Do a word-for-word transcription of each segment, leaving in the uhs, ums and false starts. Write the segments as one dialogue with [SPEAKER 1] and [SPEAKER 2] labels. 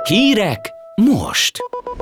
[SPEAKER 1] Hírek most!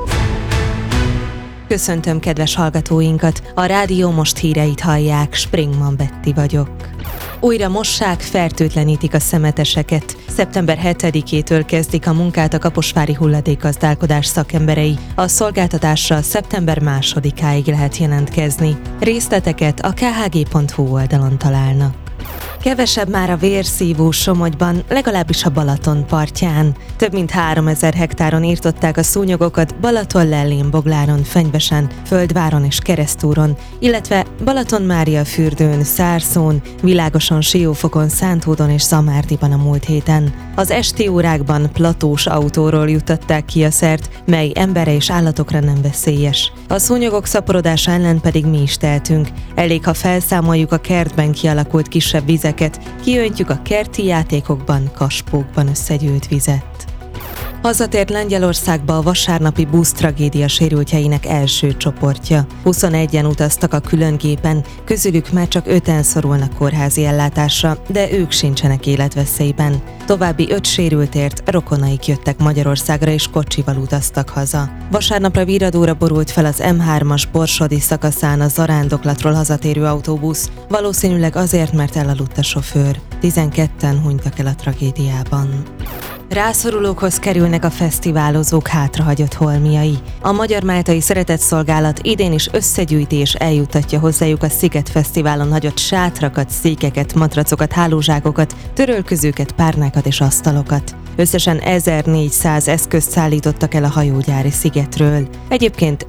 [SPEAKER 2] Köszöntöm kedves hallgatóinkat! A Rádió Most híreit hallják, Springman Betti vagyok. Újra mossák, fertőtlenítik a szemeteseket. szeptember hetedikétől kezdik a munkát a kaposvári hulladékgazdálkodás szakemberei. A szolgáltatásra szeptember másodikáig lehet jelentkezni. Részleteket a k h g pont h u oldalon találnak. Kevesebb már a vérszívó Somogyban, legalábbis a Balaton partján. Több mint háromezer hektáron írtották a szúnyogokat Balaton-Lellén, Bogláron, Fenyvesen, Földváron és Keresztúron, illetve Balaton-Mária-fürdőn, Szárszón, Világoson, Siófokon, Szántódon és Zamárdiban a múlt héten. Az esti órákban platós autóról juttatták ki a szert, mely emberre és állatokra nem veszélyes. A szúnyogok szaporodása ellen pedig mi is tehetünk. Elég, ha felszámoljuk a kertben kialakult kisebb vizeket, kiöntjük a kerti játékokban, kaspókban összegyűlt vizet. Hazatért Lengyelországba a vasárnapi busztragédia sérültjeinek első csoportja. huszonegyen utaztak a különgépen, közülük már csak öten szorulnak kórházi ellátásra, de ők sincsenek életveszélyben. További öt sérültért rokonaik jöttek Magyarországra és kocsival utaztak haza. Vasárnapra virradóra borult fel az M hármas borsodi szakaszán a zarándoklatról hazatérő autóbusz, valószínűleg azért, mert elaludt a sofőr. tizenketten hunytak el a tragédiában. Rászorulókhoz kerülnek a fesztiválozók hátrahagyott holmiai. A Magyar Máltai Szeretetszolgálat idén is összegyűjti és eljuttatja hozzájuk a Sziget Fesztiválon hagyott sátrakat, székeket, matracokat, hálózsákokat, törölközőket, párnákat és asztalokat. Összesen ezernégyszáz eszközt szállítottak el a hajógyári szigetről. Egyébként